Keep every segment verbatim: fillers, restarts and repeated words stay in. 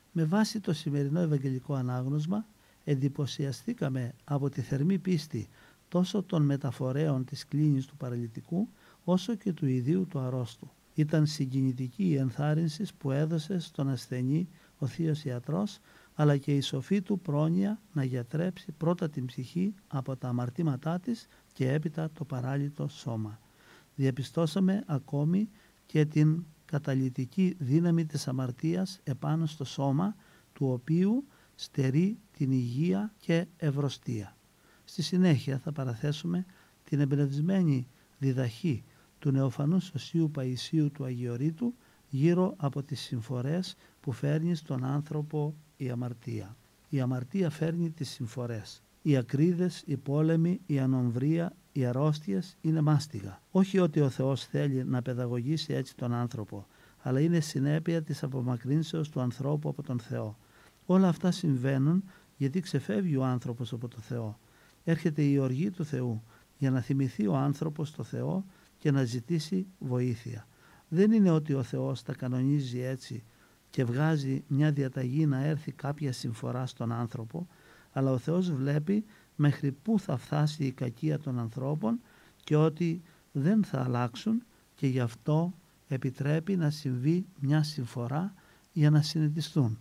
Με βάση το σημερινό Ευαγγελικό ανάγνωσμα, εντυπωσιαστήκαμε από τη θερμή πίστη τόσο των μεταφορέων της κλίνης του παραλυτικού, όσο και του ιδίου του αρρώστου. Ήταν συγκινητική η ενθάρρυνση που έδωσε στον ασθενή ο θείος ιατρός, αλλά και η σοφή του πρόνοια να γιατρέψει πρώτα την ψυχή από τα αμαρτήματά της και έπειτα το παράλυτο σώμα. Διαπιστώσαμε ακόμη και την καταλυτική δύναμη της αμαρτίας επάνω στο σώμα, του οποίου στερεί την υγεία και ευρωστία. Στη συνέχεια θα παραθέσουμε την εμπνευσμένη διδαχή του νεοφανούς Οσίου Παϊσίου του Αγιορείτου γύρω από τις συμφορές που φέρνει στον άνθρωπο η αμαρτία. Η αμαρτία φέρνει τις συμφορές. Οι ακρίδες, οι πόλεμοι, η ανομβρία, οι αρρώστιες είναι μάστιγα. Όχι ότι ο Θεός θέλει να παιδαγωγήσει έτσι τον άνθρωπο, αλλά είναι συνέπεια της απομακρύνσεως του ανθρώπου από τον Θεό. Όλα αυτά συμβαίνουν γιατί ξεφεύγει ο άνθρωπος από τον Θεό. Έρχεται η οργή του Θεού για να θυμηθεί ο άνθρωπος το Θεό και να ζητήσει βοήθεια. Δεν είναι ότι ο Θεός τα κανονίζει έτσι και βγάζει μια διαταγή να έρθει κάποια συμφορά στον άνθρωπο, αλλά ο Θεός βλέπει μέχρι πού θα φτάσει η κακία των ανθρώπων και ότι δεν θα αλλάξουν, και γι' αυτό επιτρέπει να συμβεί μια συμφορά για να συνετιστούν.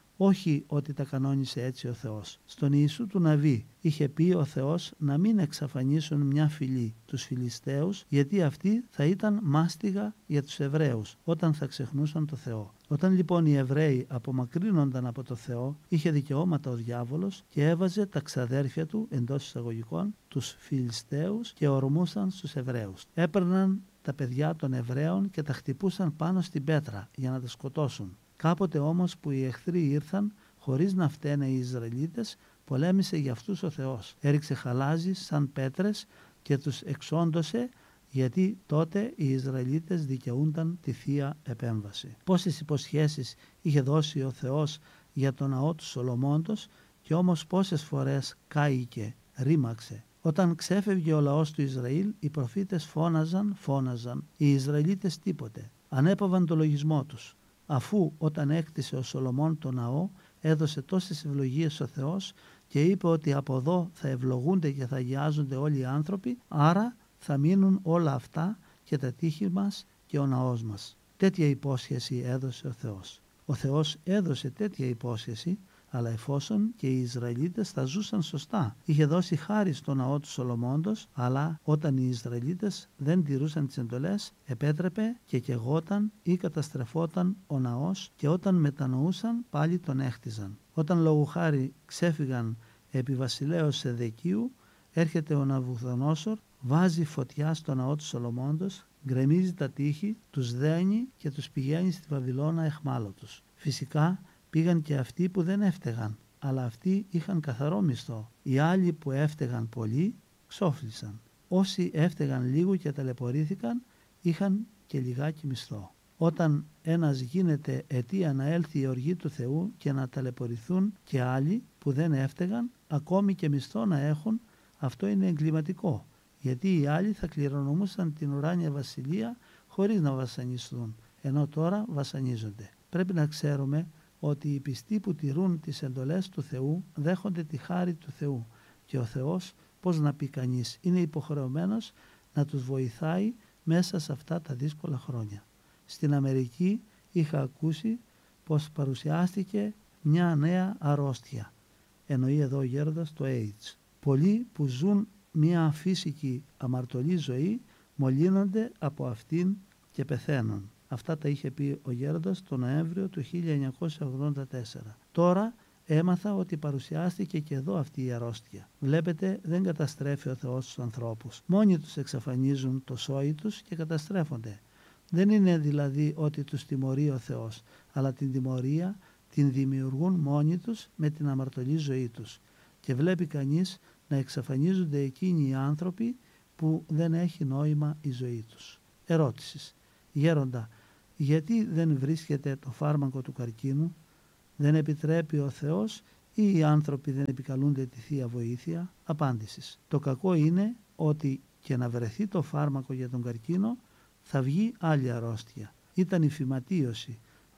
Όχι ότι τα κανόνισε έτσι ο Θεός. Στον Ιησού του Ναβί είχε πει ο Θεός να μην εξαφανίσουν μια φυλή, τους Φιλιστέους, γιατί αυτοί θα ήταν μάστιγα για τους Εβραίους όταν θα ξεχνούσαν το Θεό. Όταν λοιπόν οι Εβραίοι απομακρύνονταν από το Θεό, είχε δικαιώματα ο διάβολος και έβαζε τα ξαδέρφια του, εντός εισαγωγικών, τους Φιλιστέους, και ορμούσαν στους Εβραίους. Έπαιρναν τα παιδιά των Εβραίων και τα χτυπούσαν πάνω στην πέτρα για να τα σκοτώσουν. Κάποτε όμως που οι εχθροί ήρθαν, χωρίς να φταίνε οι Ισραηλίτες, πολέμησε για αυτούς ο Θεός. Έριξε χαλάζεις σαν πέτρες και τους εξόντωσε, γιατί τότε οι Ισραηλίτες δικαιούνταν τη Θεία Επέμβαση. Πόσες υποσχέσεις είχε δώσει ο Θεός για τον ναό του Σολομώντος, και όμως πόσες φορές κάηκε, ρήμαξε. Όταν ξέφευγε ο λαός του Ισραήλ, οι προφήτες φώναζαν, φώναζαν, οι Ισραηλίτες τίποτε. Ανέπαβαν το λογισμό τους. Αφού όταν έκτισε ο Σολομών το ναό, έδωσε τόσες ευλογίες ο Θεός και είπε ότι από εδώ θα ευλογούνται και θα αγιάζονται όλοι οι άνθρωποι, άρα θα μείνουν όλα αυτά και τα τείχη μας και ο ναός μας. Τέτοια υπόσχεση έδωσε ο Θεός. Ο Θεός έδωσε τέτοια υπόσχεση, αλλά εφόσον και οι Ισραηλίτες θα ζούσαν σωστά. Είχε δώσει χάρη στο ναό του Σολομώντος, αλλά όταν οι Ισραηλίτες δεν τηρούσαν τις εντολές, επέτρεπε και καιγόταν ή καταστρεφόταν ο ναός, και όταν μετανοούσαν πάλι τον έχτιζαν. Όταν λόγου χάρη ξέφυγαν επί βασιλέως Σεδεκίου, έρχεται ο Ναβουχδονόσορ, βάζει φωτιά στο ναό του Σολομώντος, γκρεμίζει τα τείχη, τους δένει και τους πηγαίνει στη Βαβυλώνα εχμάλωτους. Φυσικά πήγαν και αυτοί που δεν έφταιγαν, αλλά αυτοί είχαν καθαρό μισθό. Οι άλλοι που έφταιγαν πολύ ξόφλησαν. Όσοι έφταιγαν λίγο και ταλαιπωρήθηκαν, είχαν και λιγάκι μισθό. Όταν ένας γίνεται αιτία να έλθει η οργή του Θεού και να ταλαιπωρηθούν και άλλοι που δεν έφταιγαν, ακόμη και μισθό να έχουν, αυτό είναι εγκληματικό, γιατί οι άλλοι θα κληρονομούσαν την ουράνια βασιλεία χωρίς να βασανιστούν, ενώ τώρα βασανίζονται. Πρέπει να ξέρουμε ότι οι πιστοί που τηρούν τις εντολές του Θεού δέχονται τη χάρη του Θεού, και ο Θεός, πώς να πει κανείς, είναι υποχρεωμένος να τους βοηθάει μέσα σε αυτά τα δύσκολα χρόνια. Στην Αμερική είχα ακούσει πως παρουσιάστηκε μια νέα αρρώστια, εννοεί εδώ ο γέροντας το AIDS. Πολλοί που ζουν μια φυσική αμαρτωλή ζωή μολύνονται από αυτήν και πεθαίνουν. Αυτά τα είχε πει ο γέροντας το Νοέμβριο του χίλια εννιακόσια ογδόντα τέσσερα. Τώρα έμαθα ότι παρουσιάστηκε και εδώ αυτή η αρρώστια. Βλέπετε, δεν καταστρέφει ο Θεός τους ανθρώπους. Μόνοι τους εξαφανίζουν το σόι τους και καταστρέφονται. Δεν είναι δηλαδή ότι τους τιμωρεί ο Θεός, αλλά την τιμωρία την δημιουργούν μόνοι τους με την αμαρτωλή ζωή τους. Και βλέπει κανείς να εξαφανίζονται εκείνοι οι άνθρωποι που δεν έχει νόημα η ζωή τους. Ερώτησης. Γέροντα, γιατί δεν βρίσκεται το φάρμακο του καρκίνου? Δεν επιτρέπει ο Θεός ή οι άνθρωποι δεν επικαλούνται τη Θεία Βοήθεια? Απάντησης. Το κακό είναι ότι και να βρεθεί το φάρμακο για τον καρκίνο, θα βγει άλλη αρρώστια. Ήταν η φυματίωση,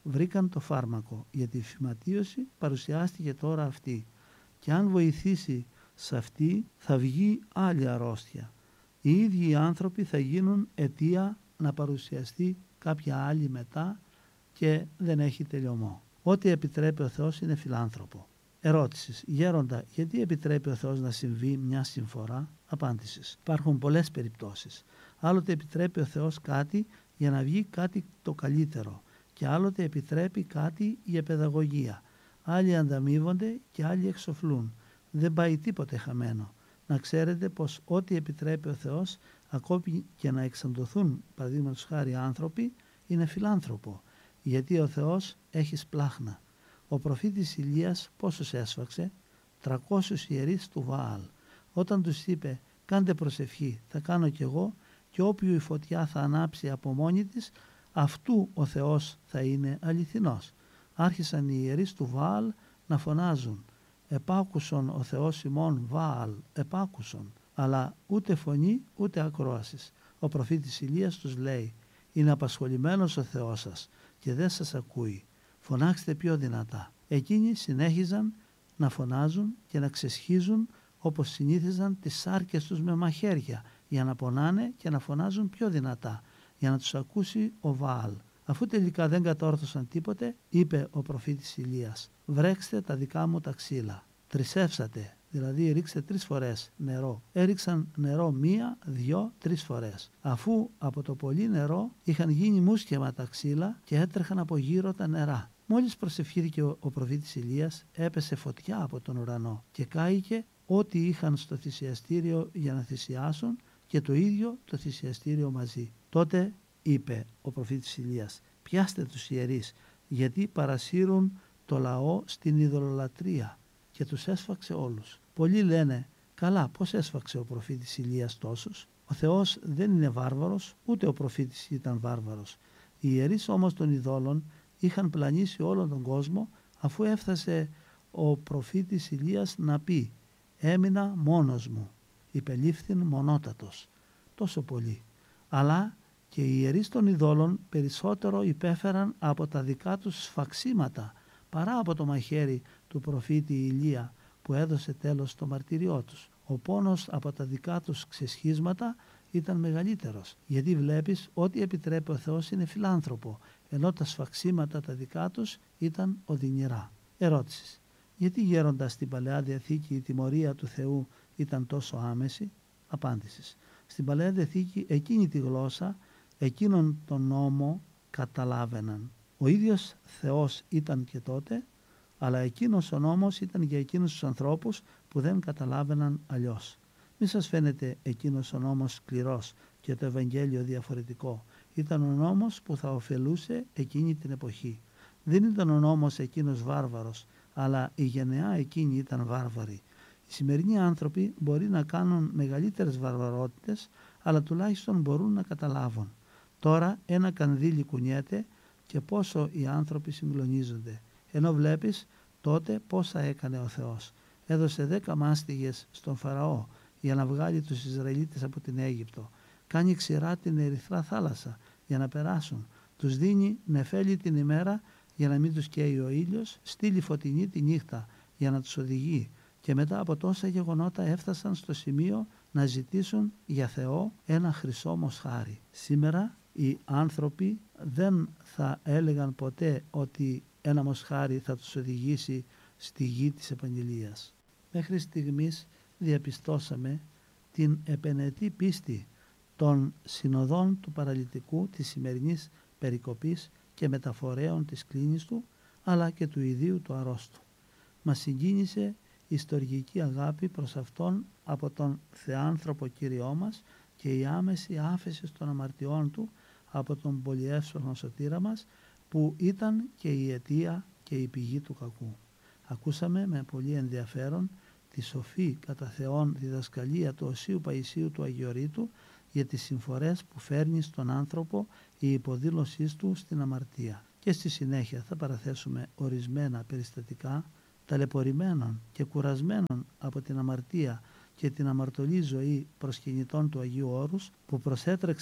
βρήκαν το φάρμακο, γιατί η φυματίωση παρουσιάστηκε τώρα αυτή και αν βοηθήσει σε αυτή θα βγει άλλη αρρώστια. Οι ίδιοι οι άνθρωποι θα γίνουν αιτία να παρουσιαστεί κάποια άλλη μετά και δεν έχει τελειωμό. Ό,τι επιτρέπει ο Θεός είναι φιλάνθρωπο. Ερώτησης. Γέροντα, γιατί επιτρέπει ο Θεός να συμβεί μια συμφορά? Απάντησης. Υπάρχουν πολλές περιπτώσεις. Άλλοτε επιτρέπει ο Θεός κάτι για να βγει κάτι το καλύτερο και άλλοτε επιτρέπει κάτι για παιδαγωγία. Άλλοι ανταμείβονται και άλλοι εξοφλούν. Δεν πάει τίποτε χαμένο. Να ξέρετε πως ό,τι επιτρέπει ο Θεός, ακόμη και να εξαντωθούν παραδείγματος χάρη άνθρωποι, είναι φιλάνθρωπο. Γιατί ο Θεός έχει σπλάχνα. Ο προφήτης Ηλίας πόσους έσφαξε? τριακόσιους ιερείς του Βαάλ. Όταν τους είπε κάντε προσευχή, θα κάνω κι εγώ, και όποιου η φωτιά θα ανάψει από μόνη της, αυτού ο Θεός θα είναι αληθινός. Άρχισαν οι ιερείς του Βαάλ να φωνάζουν «Επάκουσον ο Θεός ημών Βαάλ, επάκουσον», αλλά ούτε φωνή ούτε ακρόασης. Ο προφήτης Ηλίας τους λέει «Είναι απασχολημένος ο Θεός σας και δεν σας ακούει. Φωνάξτε πιο δυνατά». Εκείνοι συνέχιζαν να φωνάζουν και να ξεσχίζουν όπως συνήθιζαν τις σάρκες τους με μαχαίρια για να πονάνε και να φωνάζουν πιο δυνατά για να τους ακούσει ο Βαάλ. Αφού τελικά δεν κατόρθωσαν τίποτε, είπε ο προφήτης Ηλίας «Βρέξτε τα δικά μου τα ξύλα». Τρισεύσατε, δηλαδή ρίξτε τρεις φορές νερό. Έριξαν νερό μία, δυο, τρεις φορές. Αφού από το πολύ νερό είχαν γίνει μουσκεμα τα ξύλα και έτρεχαν από γύρω τα νερά. Μόλις προσευχήθηκε ο, ο προφήτης Ηλίας, έπεσε φωτιά από τον ουρανό και κάηκε ό,τι είχαν στο θυσιαστήριο για να θυσιάσουν και το ίδιο το θυσιαστήριο μαζί. Τότε είπε ο προφήτης Ηλίας «Πιάστε τους ιερείς, γιατί παρασύρουν το λαό στην ειδωλολατρία», και τους έσφαξε όλους. Πολλοί λένε «Καλά, πώς έσφαξε ο προφήτης Ηλίας τόσους? Ο Θεός δεν είναι βάρβαρος, ούτε ο προφήτης ήταν βάρβαρος». Οι ιερείς όμως των ειδόλων είχαν πλανήσει όλον τον κόσμο, αφού έφτασε ο προφήτης Ηλίας να πει «Έμεινα μόνος μου, υπελήφθην μονότατος». Τόσο πολύ. Αλλά και οι ιερείς των ειδόλων περισσότερο υπέφεραν από τα δικά τους σφαξίματα παρά από το μαχαίρι του προφήτη Ηλία που έδωσε τέλος στο μαρτυριό τους. Ο πόνος από τα δικά τους ξεσχίσματα ήταν μεγαλύτερος, γιατί βλέπεις ότι επιτρέπει ο Θεός είναι φιλάνθρωπο, ενώ τα σφαξίματα τα δικά τους ήταν οδυνηρά. Ερώτηση. Γιατί γέροντα στην Παλαιά Διαθήκη η τιμωρία του Θεού ήταν τόσο άμεση? Απάντησης. Στην Παλαιά Διαθήκη εκείνη τη γλώσσα, εκείνον τον νόμο καταλάβαιναν. Ο ίδιος Θεός ήταν και τότε, αλλά εκείνος ο νόμος ήταν για εκείνους τους ανθρώπους που δεν καταλάβαιναν αλλιώς. Μη σας φαίνεται εκείνος ο νόμος σκληρός και το Ευαγγέλιο διαφορετικό. Ήταν ο νόμος που θα ωφελούσε εκείνη την εποχή. Δεν ήταν ο νόμος εκείνος βάρβαρος, αλλά η γενεά εκείνη ήταν βάρβαρη. Οι σημερινοί άνθρωποι μπορεί να κάνουν μεγαλύτερες βαρβαρότητες, αλλά τουλάχιστον μπορούν να καταλάβουν. Τώρα ένα κανδύλι κουνιέται και πόσο οι άνθρωποι συγκλονίζονται. Ενώ βλέπεις τότε πόσα έκανε ο Θεός. Έδωσε δέκα μάστιγες στον Φαραώ για να βγάλει τους Ισραηλίτες από την Αίγυπτο. Κάνει ξηρά την Ερυθρά θάλασσα για να περάσουν. Τους δίνει νεφέλη την ημέρα για να μην τους καίει ο ήλιος, στείλει φωτεινή τη νύχτα για να τους οδηγεί. Και μετά από τόσα γεγονότα έφτασαν στο σημείο να ζητήσουν για Θεό ένα χρυσό μοσχάρι. Σήμερα οι άνθρωποι δεν θα έλεγαν ποτέ ότι ένα μοσχάρι θα τους οδηγήσει στη γη της επαγγελίας. Μέχρι στιγμής διαπιστώσαμε την επενετή πίστη των συνοδών του παραλυτικού της σημερινής περικοπής και μεταφορέων της κλίνης του, αλλά και του ιδίου του αρρώστου. Μας συγκίνησε η στοργική αγάπη προς Αυτόν από τον Θεάνθρωπο Κύριό μας και η άμεση άφεση των αμαρτιών Του από τον πολυεύσπλαχνο σωτήρα μας, που ήταν και η αιτία και η πηγή του κακού. Ακούσαμε με πολύ ενδιαφέρον τη σοφή κατά Θεόν διδασκαλία του Οσίου Παϊσίου του Αγιορείτου για τις συμφορές που φέρνει στον άνθρωπο η υποδήλωσή του στην αμαρτία. Και στη συνέχεια θα παραθέσουμε ορισμένα περιστατικά ταλαιπωρημένων και κουρασμένων από την αμαρτία και την αμαρτωλή ζωή προσκυνητών του Αγίου Όρους που προσέτρεξαν